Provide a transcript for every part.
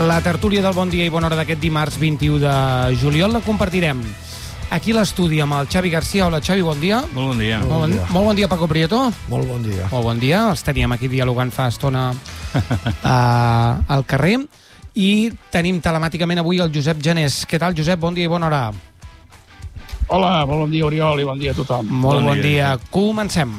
La tertúlia del Bon Dia i Bona Hora d'aquest dimarts 21 de juliol la compartirem aquí a l'estudi amb el Xavi García. Hola, Xavi, bon dia. Molt bon dia. Molt bon dia, Paco Prieto. Molt bon dia. Molt bon dia. Els teníem aquí dialogant fa estona al carrer. I tenim telemàticament avui el Josep Janés. Què tal, Josep? Bon dia i bona hora. Hola, bon dia, Oriol, i bon dia a tothom. Molt bon dia. Comencem.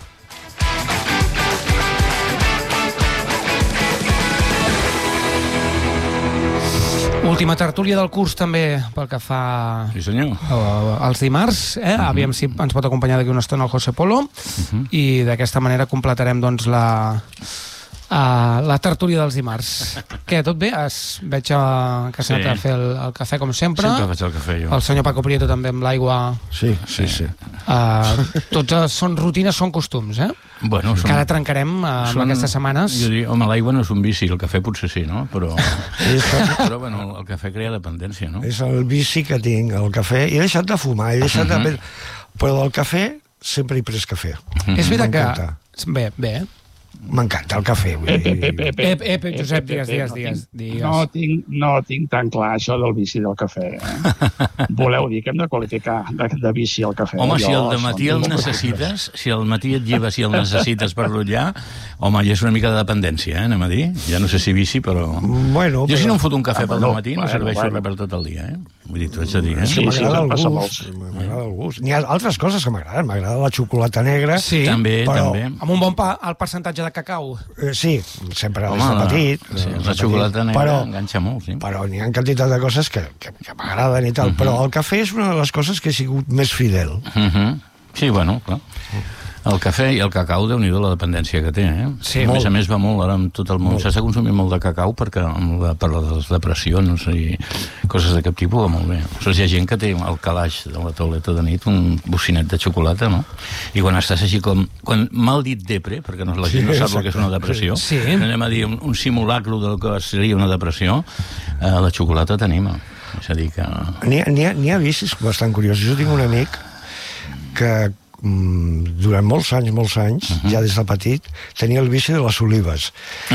Última tertúlia del curs també pel que fa Sí, senyor. als dimarts. Aviam si ens pot acompanyar d'aquí una estona el José Polo i d'aquesta manera completarem doncs la tertúlia dels dimarts. Què, tot bé? Veig que s'ha anat a fer el cafè com sempre. Sempre faig el cafè, jo. El senyor Paco Prieto també amb l'aigua. Sí. Tots són rutines, són costums, eh? Bueno, Que ara trencarem aquestes setmanes. Jo diria, home, l'aigua no és un vici, el cafè potser sí, no? Però bueno, el cafè crea dependència, no? És el vici que tinc, el cafè. He deixat de fumar, però del cafè sempre he pres cafè. És veritat que... Bé. M'encanta el cafè. Josep, digues. No tinc tan clar això del vici del cafè. Voleu dir que hem de qualificar de vici el cafè? Home, si al matí el necessites, si al matí et lleves i el necessites per rotllar, home, ja és una mica de dependència, anem a dir. Ja no sé si vici, però... Bueno, jo si no em foto un cafè pel matí no serveixo res per tot el dia, eh? Vull dir, t'ho haig de dir, eh? Sí, m'agrada el gust. N'hi ha altres coses que m'agraden. M'agrada la xocolata negra. Sí, també. Amb un bon el percentatge de cacau. Sí, sempre des de petit. La xocolata negra enganxa molt, sí. Però n'hi ha quantitat de coses que m'agraden i tal. Però el cafè és una de les coses que he sigut més fidel. Sí, bueno, clar. El cafè i el cacau, Déu-n'hi-do la dependència que té, eh? Sí, a més va molt, ara amb tot el món s'ha de consumir molt de cacau perquè per les depressions i coses d'aquest tipus va molt bé. Aleshores hi ha gent que té al calaix de la tauleta de nit un bocinet de xocolata, no? I quan estàs així com... Quan mal dit depre, perquè la gent no sap el que és una depressió, anem a dir un simulacre del que seria una depressió, la xocolata t'anima. És a dir que... N'hi ha vicis bastant curiosos. Jo tinc un amic que durant molts anys, ja des de petit, tenia el vici de les olives.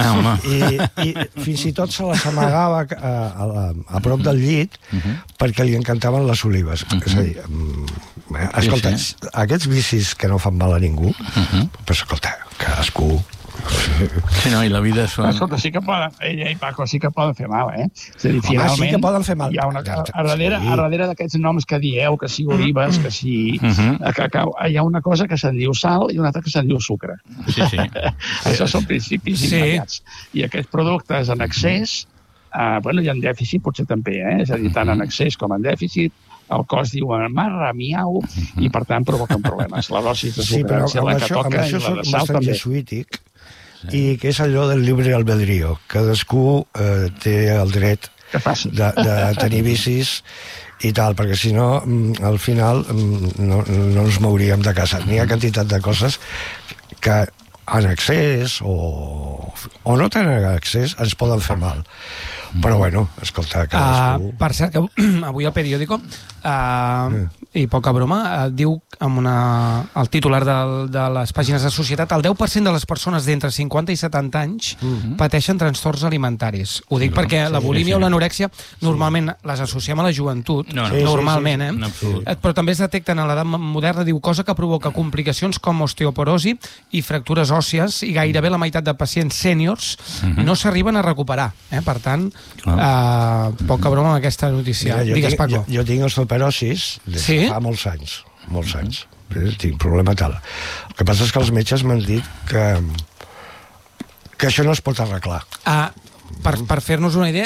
I fins i tot se les amagava a prop del llit perquè li encantaven les olives. És a dir, escolta, aquests vicis que no fan mal a ningú, però escolta, cadascú... Sí, no, i la vida són... Escolta, sí que poden, ella i Paco, sí que poden fer mal, eh? És a dir, finalment... Sí que poden fer mal. Hi ha a darrere d'aquests noms que dieu, que si olives, que si cacau, hi ha una cosa que se'n diu sal i una altra que se'n diu sucre. Sí. Això són principis immediats. I aquests productes en excés, bueno, i en dèficit potser també, eh? És a dir, tant en excés com en dèficit, el cos diu marra, miau, i per tant provoquen problemes. La dosis de sucre la que toca i la de sal també. Jesuític, i que és allò del lliure albedrío. Cadascú té el dret de tenir vicis i tal, perquè si no, al final no ens mouríem de casa. N'hi ha quantitat de coses que en excés o no tan en excés ens poden fer mal. Però bueno, escolta, cadascú... Per cert, que avui al periòdico, i poca broma, diu amb el titular de les pàgines de Societat, el 10% de les persones d'entre 50 i 70 anys pateixen trastorns alimentaris. Ho dic perquè la bulímia o l'anorèxia normalment les associem a la joventut, normalment, però també es detecten a l'edat moderna, diu, cosa que provoca complicacions com osteoporosi i fractures òssies, i gairebé la meitat de pacients sèniors no s'arriben a recuperar. Per tant, poca broma amb aquesta notícia. Digues, Paco. Jo tinc osteoporosis fa molts anys. Tinc problema tal. El que passa és que els metges m'han dit que això no es pot arreglar. Per fer-nos una idea,